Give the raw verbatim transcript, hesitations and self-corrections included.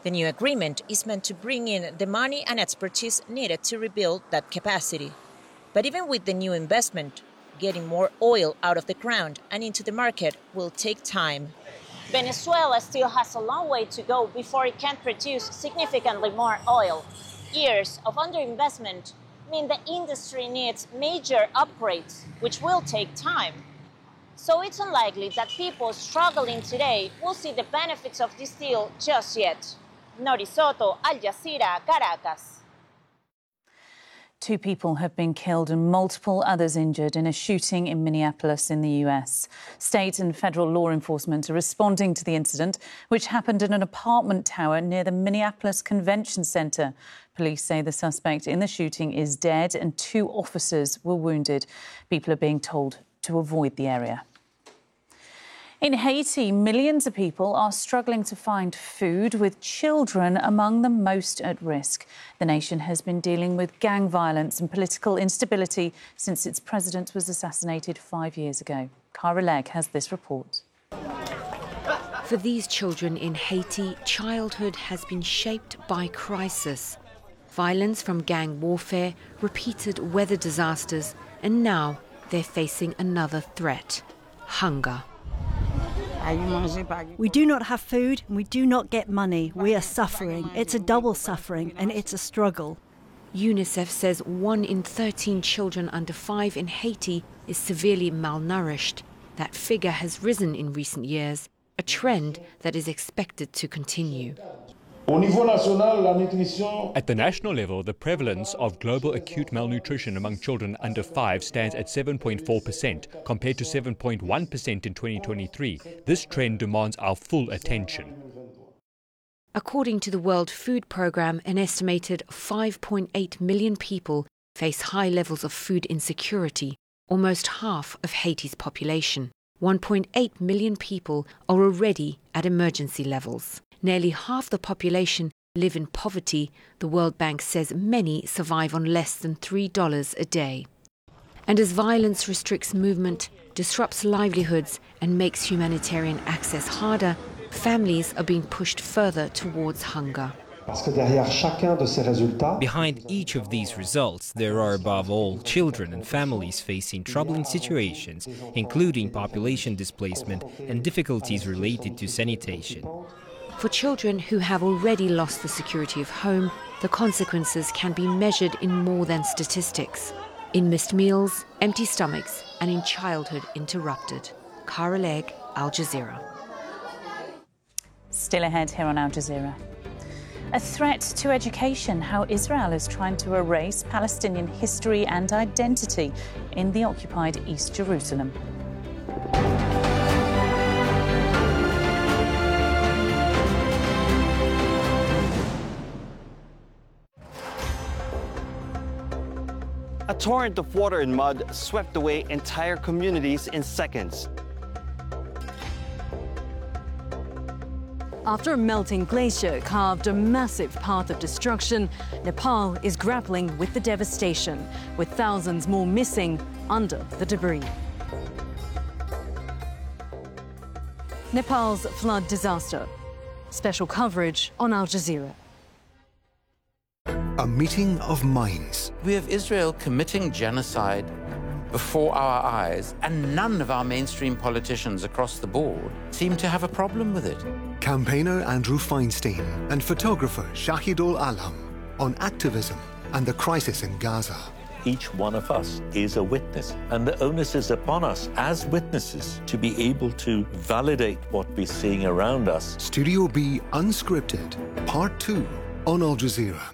The new agreement is meant to bring in the money and expertise needed to rebuild that capacity. But even with the new investment, getting more oil out of the ground and into the market will take time. Venezuela still has a long way to go before it can produce significantly more oil. Years of underinvestment mean the industry needs major upgrades, which will take time. So it's unlikely that people struggling today will see the benefits of this deal just yet. Nori Soto, Al Jazeera, Caracas. Two people have been killed and multiple others injured in a shooting in Minneapolis in the U S. State and federal law enforcement are responding to the incident, which happened in an apartment tower near the Minneapolis Convention Center. Police say the suspect in the shooting is dead and two officers were wounded. People are being told to avoid the area. In Haiti, millions of people are struggling to find food, with children among the most at risk. The nation has been dealing with gang violence and political instability since its president was assassinated five years ago. Cara Legg has this report. For these children in Haiti, childhood has been shaped by crisis. Violence from gang warfare, repeated weather disasters, and now they're facing another threat: hunger. We do not have food and we do not get money. We are suffering. It's a double suffering and it's a struggle. UNICEF says one in thirteen children under five in Haiti is severely malnourished. That figure has risen in recent years, a trend that is expected to continue. At the national level, the prevalence of global acute malnutrition among children under five stands at seven point four percent, compared to seven point one percent in twenty twenty-three. This trend demands our full attention. According to the World Food Programme, an estimated five point eight million people face high levels of food insecurity, almost half of Haiti's population. one point eight million people are already at emergency levels. Nearly half the population live in poverty. The World Bank says many survive on less than three dollars a day. And as violence restricts movement, disrupts livelihoods and makes humanitarian access harder, families are being pushed further towards hunger. Behind each of these results, there are above all children and families facing troubling situations, including population displacement and difficulties related to sanitation. For children who have already lost the security of home, the consequences can be measured in more than statistics. In missed meals, empty stomachs, and in childhood interrupted. Cara Legg, Al Jazeera. Still ahead here on Al Jazeera. A threat to education: how Israel is trying to erase Palestinian history and identity in the occupied East Jerusalem. A torrent of water and mud swept away entire communities in seconds. After a melting glacier carved a massive path of destruction, Nepal is grappling with the devastation, with thousands more missing under the debris. Nepal's flood disaster. Special coverage on Al Jazeera. A meeting of minds. We have Israel committing genocide before our eyes, and none of our mainstream politicians across the board seem to have a problem with it. Campaigner Andrew Feinstein and photographer Shahidul Alam on activism and the crisis in Gaza. Each one of us is a witness, and the onus is upon us as witnesses to be able to validate what we're seeing around us. Studio B Unscripted, Part two on Al Jazeera.